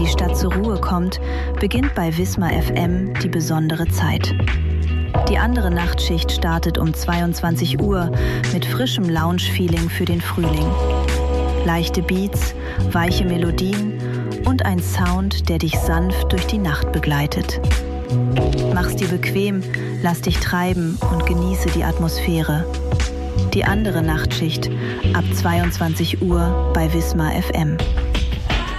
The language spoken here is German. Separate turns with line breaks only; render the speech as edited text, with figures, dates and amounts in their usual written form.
die Stadt zur Ruhe kommt, beginnt bei Wismar FM die besondere Zeit. Die andere Nachtschicht startet um 22 Uhr mit frischem Lounge-Feeling für den Frühling. Leichte Beats, weiche Melodien und ein Sound, der dich sanft durch die Nacht begleitet. Mach's dir bequem, lass dich treiben und genieße die Atmosphäre. Die andere Nachtschicht ab 22 Uhr bei Wismar FM.